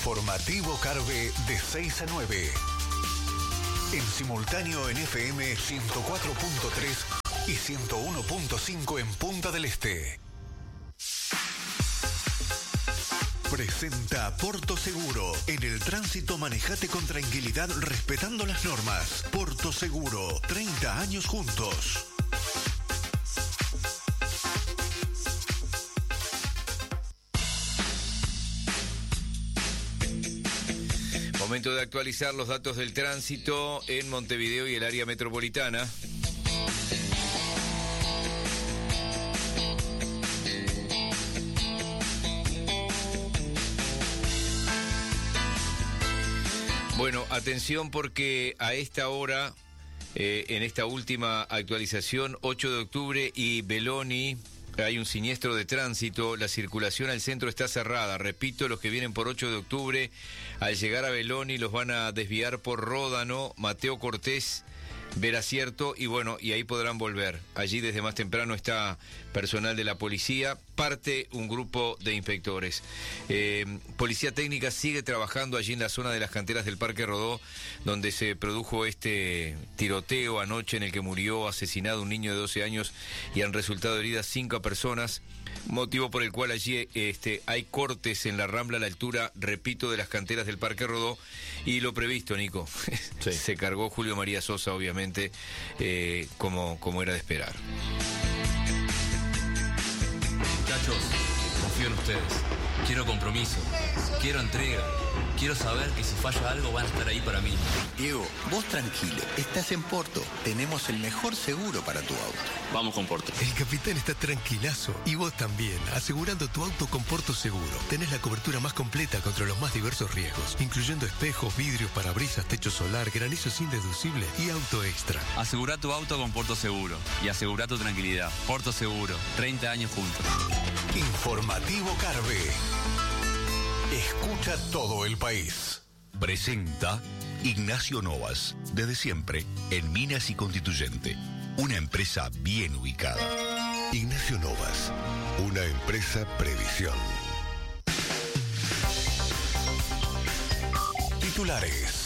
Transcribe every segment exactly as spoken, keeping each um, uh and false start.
Informativo Carve de seis a nueve. En simultáneo en F M ciento cuatro punto tres y ciento uno punto cinco en Punta del Este. Presenta Porto Seguro. En el tránsito manejate con tranquilidad respetando las normas. Porto Seguro, treinta años juntos. Momento de actualizar los datos del tránsito en Montevideo y el área metropolitana. Bueno, atención porque a esta hora, eh, en esta última actualización, ocho de octubre y Beloni, hay un siniestro de tránsito, la circulación al centro está cerrada. Repito, los que vienen por ocho de octubre, al llegar a Beloni los van a desviar por Ródano, Mateo Cortés, Veracierto, y bueno, y ahí podrán volver. Allí desde más temprano está personal de la policía, parte un grupo de inspectores. Eh, Policía Técnica sigue trabajando allí en la zona de las canteras del Parque Rodó, donde se produjo este tiroteo anoche en el que murió asesinado un niño de doce años y han resultado heridas cinco personas, motivo por el cual allí este, hay cortes en la Rambla a la altura, repito, de las canteras del Parque Rodó, y lo previsto, Nico, sí. Se cargó Julio María Sosa, obviamente, eh, como, como era de esperar. Muchachos, confío en ustedes. Quiero compromiso, quiero entrega, quiero saber que si falla algo van a estar ahí para mí. Diego, vos tranquilo, estás en Porto. Tenemos el mejor seguro para tu auto. Vamos con Porto. El capitán está tranquilazo y vos también, asegurando tu auto con Porto Seguro. Tenés la cobertura más completa contra los más diversos riesgos, incluyendo espejos, vidrios, parabrisas, techo solar, granizo sin deducible y auto extra. Asegura tu auto con Porto Seguro y asegura tu tranquilidad. Porto Seguro, treinta años juntos. Informativo Carve. Escucha todo el país. Presenta Ignacio Novas, desde siempre en Minas y Constituyente, una empresa bien ubicada. Ignacio Novas, una empresa previsión. Titulares.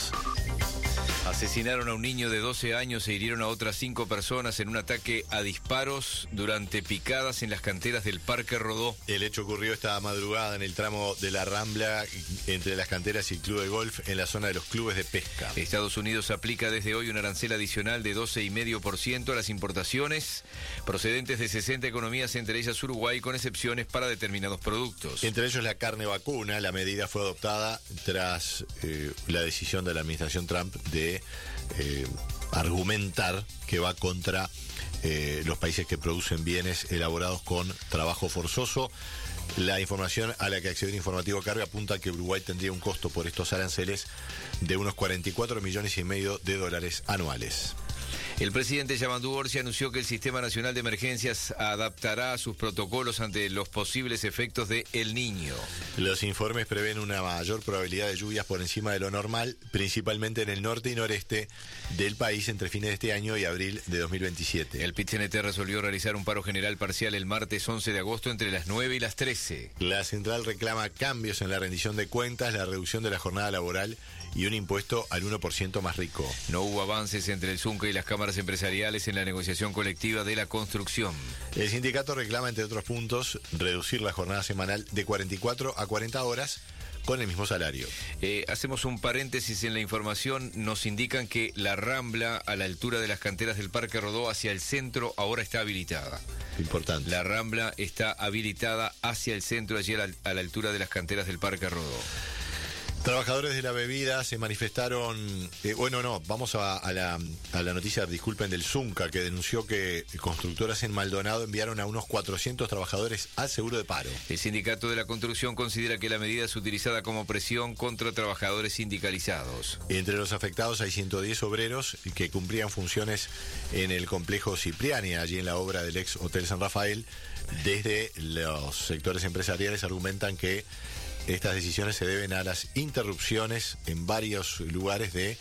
Asesinaron a un niño de doce años e hirieron a otras cinco personas en un ataque a disparos durante picadas en las canteras del Parque Rodó. El hecho ocurrió esta madrugada en el tramo de la Rambla entre las canteras y el club de golf en la zona de los clubes de pesca. Estados Unidos aplica desde hoy un arancel adicional de doce coma cinco por ciento a las importaciones procedentes de sesenta economías, entre ellas Uruguay, con excepciones para determinados productos. Entre ellos la carne vacuna. La medida fue adoptada tras eh, la decisión de la administración Trump de Eh, argumentar que va contra eh, los países que producen bienes elaborados con trabajo forzoso. La información a la que accedió el Informativo Carve apunta que Uruguay tendría un costo por estos aranceles de unos cuarenta y cuatro millones y medio de dólares anuales. El presidente Yamandú Orsi anunció que el Sistema Nacional de Emergencias adaptará sus protocolos ante los posibles efectos de El Niño. Los informes prevén una mayor probabilidad de lluvias por encima de lo normal, principalmente en el norte y noreste del país entre fines de este año y abril de dos mil veintisiete. El P I T C N T resolvió realizar un paro general parcial el martes once de agosto entre las nueve y las trece. La central reclama cambios en la rendición de cuentas, la reducción de la jornada laboral y un impuesto al uno por ciento más rico. No hubo avances entre el Zunca y las cámaras empresariales en la negociación colectiva de la construcción. El sindicato reclama, entre otros puntos, reducir la jornada semanal de cuarenta y cuatro a cuarenta horas con el mismo salario. Eh, hacemos un paréntesis en la información. Nos indican que la Rambla a la altura de las canteras del Parque Rodó hacia el centro ahora está habilitada. Importante. La Rambla está habilitada hacia el centro, allí a la, a la altura de las canteras del Parque Rodó. Trabajadores de la bebida se manifestaron, eh, bueno, no, vamos a, a, la, a la noticia, disculpen, del Zunca, que denunció que constructoras en Maldonado enviaron a unos cuatrocientos trabajadores al seguro de paro. El sindicato de la construcción considera que la medida es utilizada como presión contra trabajadores sindicalizados. Entre los afectados hay ciento diez obreros que cumplían funciones en el complejo Cipriani, allí en la obra del ex Hotel San Rafael. Desde los sectores empresariales argumentan que estas decisiones se deben a las interrupciones en varios lugares de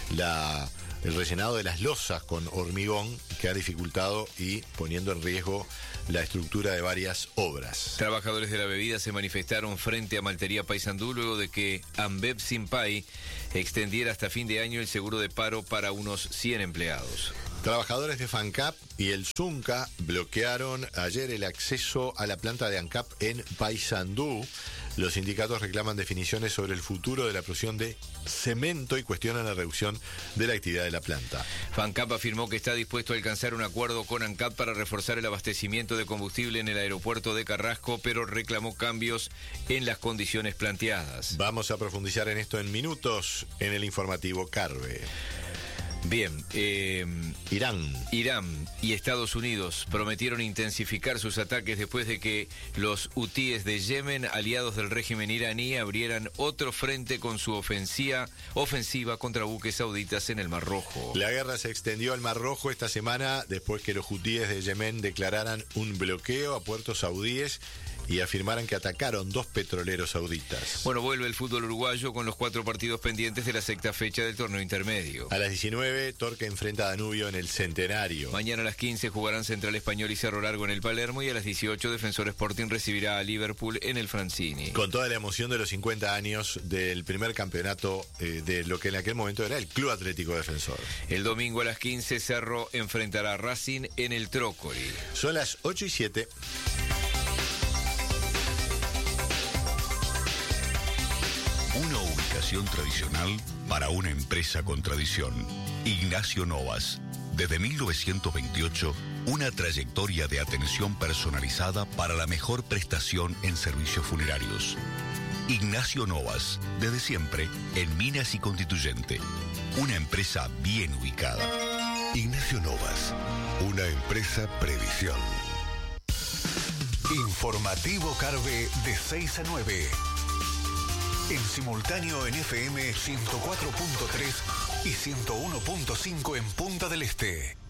la, el rellenado de las losas con hormigón que ha dificultado y poniendo en riesgo la estructura de varias obras. Trabajadores de la bebida se manifestaron frente a Maltería Paysandú luego de que Ambev Simpay extendiera hasta fin de año el seguro de paro para unos cien empleados. Trabajadores de FANCAP y el Zunca bloquearon ayer el acceso a la planta de ANCAP en Paysandú. Los sindicatos reclaman definiciones sobre el futuro de la producción de cemento y cuestionan la reducción de la actividad de la planta. FANCAP afirmó que está dispuesto a alcanzar un acuerdo con ANCAP para reforzar el abastecimiento de combustible en el aeropuerto de Carrasco, pero reclamó cambios en las condiciones planteadas. Vamos a profundizar en esto en minutos en el informativo Carve. Bien, eh, Irán. Irán y Estados Unidos prometieron intensificar sus ataques después de que los hutíes de Yemen, aliados del régimen iraní, abrieran otro frente con su ofensiva, ofensiva contra buques sauditas en el Mar Rojo. La guerra se extendió al Mar Rojo esta semana después que los hutíes de Yemen declararan un bloqueo a puertos saudíes y afirmaran que atacaron dos petroleros sauditas. Bueno, vuelve el fútbol uruguayo con los cuatro partidos pendientes de la sexta fecha del torneo intermedio. A las diecinueve, Torque enfrenta a Danubio en el Centenario. Mañana a las quince jugarán Central Español y Cerro Largo en el Palermo, y a las dieciocho Defensor Sporting recibirá a Liverpool en el Francini. Con toda la emoción de los cincuenta años del primer campeonato eh, de lo que en aquel momento era el Club Atlético Defensor. El domingo a las quince Cerro enfrentará a Racing en el Trócoli. Son las ocho y siete. Una ubicación tradicional para una empresa con tradición. Ignacio Novas. Desde mil novecientos veintiocho, una trayectoria de atención personalizada para la mejor prestación en servicios funerarios. Ignacio Novas. Desde siempre en Minas y Constituyente. Una empresa bien ubicada. Ignacio Novas. Una empresa Previsión. Informativo Carve de seis a nueve. En simultáneo en F M ciento cuatro punto tres y ciento uno punto cinco en Punta del Este.